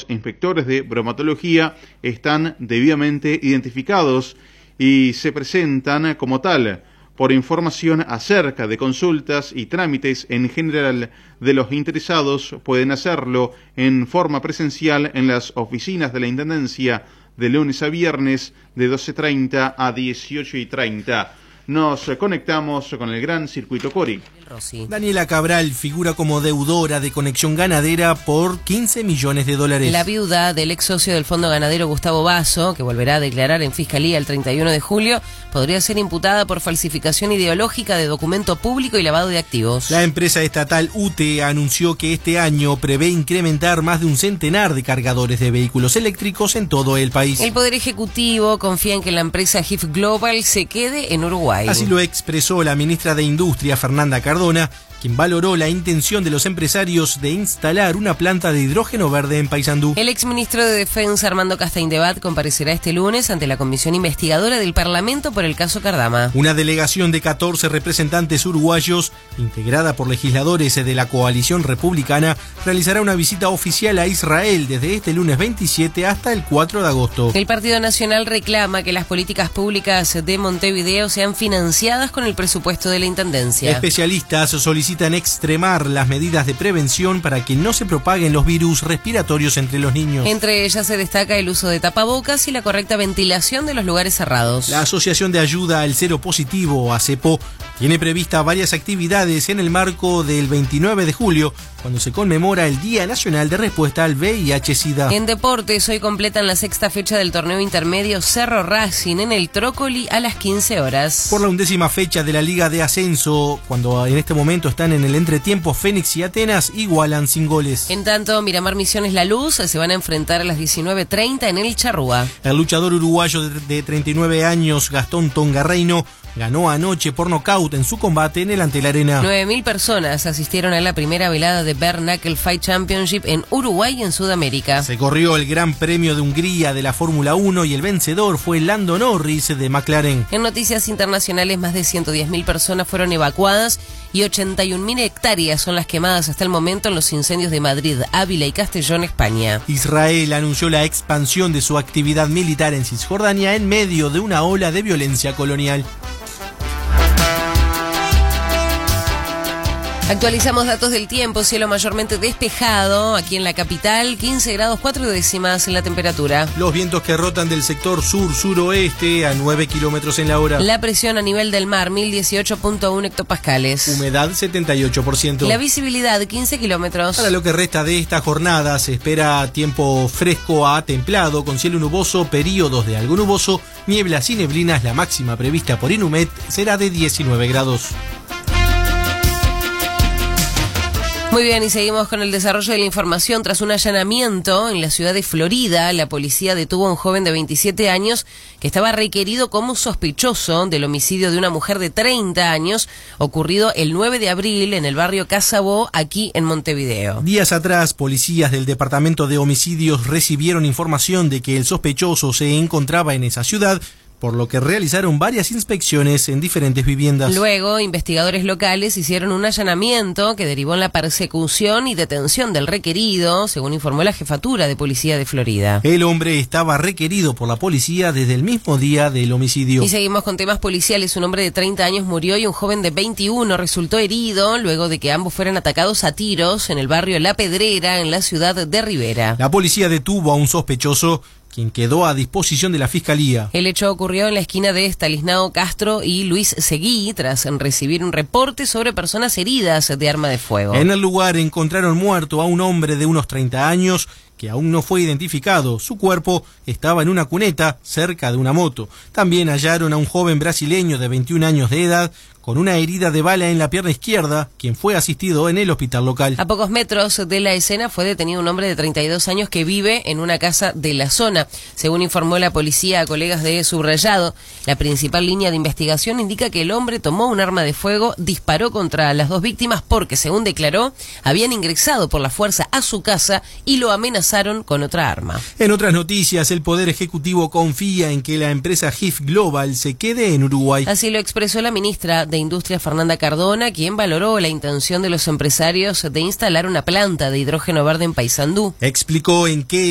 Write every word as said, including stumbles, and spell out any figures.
Los inspectores de bromatología están debidamente identificados y se presentan como tal. Por información acerca de consultas y trámites en general de los interesados, pueden hacerlo en forma presencial en las oficinas de la Intendencia de lunes a viernes de doce treinta a dieciocho treinta. Nos conectamos con el gran circuito Cori. Daniela Cabral figura como deudora de Conexión Ganadera por quince millones de dólares. La viuda del ex socio del Fondo Ganadero Gustavo Basso, que volverá a declarar en Fiscalía el treinta y uno de julio, podría ser imputada por falsificación ideológica de documento público y lavado de activos. La empresa estatal U T E anunció que este año prevé incrementar más de un centenar de cargadores de vehículos eléctricos en todo el país. El Poder Ejecutivo confía en que la empresa G I F Global se quede en Uruguay. Así lo expresó la ministra de Industria, Fernanda Cardona, quien valoró la intención de los empresarios de instalar una planta de hidrógeno verde en Paysandú. El exministro de Defensa, Armando Castaindebat, comparecerá este lunes ante la Comisión Investigadora del Parlamento por el caso Cardama. Una delegación de catorce representantes uruguayos, integrada por legisladores de la coalición republicana, realizará una visita oficial a Israel desde este lunes veintisiete hasta el cuatro de agosto. El Partido Nacional reclama que las políticas públicas de Montevideo sean financiadas con el presupuesto de la Intendencia. Especialistas solicitan Necesitan extremar las medidas de prevención para que no se propaguen los virus respiratorios entre los niños. Entre ellas se destaca el uso de tapabocas y la correcta ventilación de los lugares cerrados. La Asociación de Ayuda al Cero Positivo, ACEPO, tiene prevista varias actividades en el marco del veintinueve de julio, cuando se conmemora el Día Nacional de Respuesta al V I H-Sida. En deportes, hoy completan la sexta fecha del torneo intermedio Cerro Racing en el Trócoli a las quince horas. Por la undécima fecha de la Liga de Ascenso, cuando en este momento están en el entretiempo, Fénix y Atenas igualan sin goles. En tanto, Miramar Misiones La Luz se van a enfrentar a las diecinueve treinta en el Charrúa. El luchador uruguayo de treinta y nueve años, Gastón Tongarreino, ganó anoche por nocaut en su combate en el Antel Arena. nueve mil personas asistieron a la primera velada de Bare Knuckle Fight Championship en Uruguay y en Sudamérica. Se corrió el Gran Premio de Hungría de la Fórmula uno y el vencedor fue Lando Norris de McLaren. En noticias internacionales, más de ciento diez mil personas fueron evacuadas y ochenta y un mil hectáreas son las quemadas hasta el momento en los incendios de Madrid, Ávila y Castellón, España. Israel anunció la expansión de su actividad militar en Cisjordania en medio de una ola de violencia colonial. Actualizamos datos del tiempo, cielo mayormente despejado aquí en la capital, quince grados cuatro décimas en la temperatura. Los vientos que rotan del sector sur-suroeste a nueve kilómetros en la hora. La presión a nivel del mar, mil dieciocho punto uno hectopascales. Humedad, setenta y ocho por ciento. La visibilidad, quince kilómetros. Para lo que resta de esta jornada, se espera tiempo fresco a templado, con cielo nuboso, periodos de algo nuboso, nieblas y neblinas. La máxima prevista por Inumet será de diecinueve grados. Muy bien, y seguimos con el desarrollo de la información. Tras un allanamiento en la ciudad de Florida, la policía detuvo a un joven de veintisiete años que estaba requerido como sospechoso del homicidio de una mujer de treinta años ocurrido el nueve de abril en el barrio Casabó, aquí en Montevideo. Días atrás, policías del Departamento de Homicidios recibieron información de que el sospechoso se encontraba en esa ciudad, por lo que realizaron varias inspecciones en diferentes viviendas. Luego, investigadores locales hicieron un allanamiento que derivó en la persecución y detención del requerido, según informó la Jefatura de Policía de Florida. El hombre estaba requerido por la policía desde el mismo día del homicidio. Y seguimos con temas policiales. Un hombre de treinta años murió y un joven de veintiuno resultó herido luego de que ambos fueran atacados a tiros en el barrio La Pedrera, en la ciudad de Rivera. La policía detuvo a un sospechoso, quien quedó a disposición de la Fiscalía. El hecho ocurrió en la esquina de Estanislao Castro y Luis Seguí, tras recibir un reporte sobre personas heridas de arma de fuego. En el lugar encontraron muerto a un hombre de unos treinta años, que aún no fue identificado. Su cuerpo estaba en una cuneta cerca de una moto. También hallaron a un joven brasileño de veintiún años de edad, con una herida de bala en la pierna izquierda, quien fue asistido en el hospital local. A pocos metros de la escena fue detenido un hombre de treinta y dos años que vive en una casa de la zona. Según informó la policía a colegas de Subrayado, la principal línea de investigación indica que el hombre tomó un arma de fuego, disparó contra las dos víctimas porque, según declaró, habían ingresado por la fuerza a su casa y lo amenazaron con otra arma. En otras noticias, el Poder Ejecutivo confía en que la empresa G I F Global se quede en Uruguay. Así lo expresó la ministra de Industria, Fernanda Cardona, quien valoró la intención de los empresarios de instalar una planta de hidrógeno verde en Paysandú. Explicó en qué